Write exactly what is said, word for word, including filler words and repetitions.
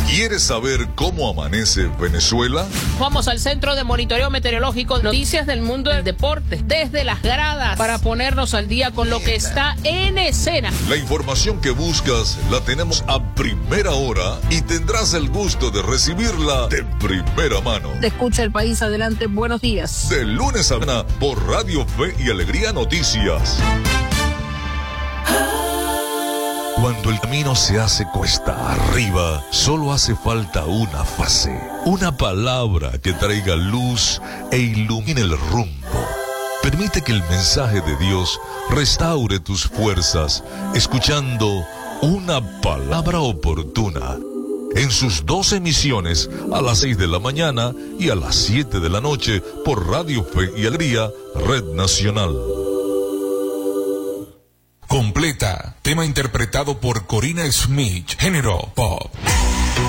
¿Quieres saber cómo amanece Venezuela? Vamos al Centro de Monitoreo Meteorológico, noticias del mundo del deporte, desde las gradas, para ponernos al día con lo que está en escena. La información que buscas la tenemos a primera hora y tendrás el gusto de recibirla de primera mano. Te escucha el país adelante, buenos días. De lunes a mañana por Radio Fe y Alegría Noticias. Cuando el camino se hace cuesta arriba, solo hace falta una fase, una palabra que traiga luz e ilumine el rumbo. Permite que el mensaje de Dios restaure tus fuerzas, escuchando una palabra oportuna. En sus dos emisiones, a las seis de la mañana y a las siete de la noche, por Radio Fe y Alegría, Red Nacional. Completa, tema interpretado por Corina Smith, género pop.